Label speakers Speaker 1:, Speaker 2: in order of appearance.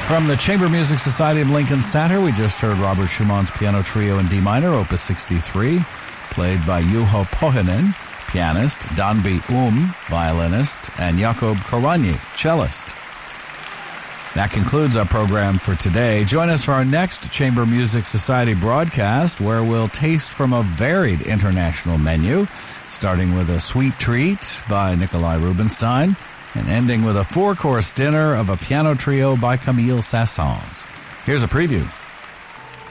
Speaker 1: From the Chamber Music Society of Lincoln Center, we just heard Robert Schumann's Piano Trio in D minor, Opus 63, played by Juho Pohjonen, pianist, Danby violinist, and Jakob Korvanyi, cellist. That concludes our program for today. Join us for our next Chamber Music Society broadcast, where we'll taste from a varied international menu, starting with a sweet treat by Nikolai Rubinstein, and ending with a 4-course dinner of a piano trio by Camille Saint-Saëns. Here's a preview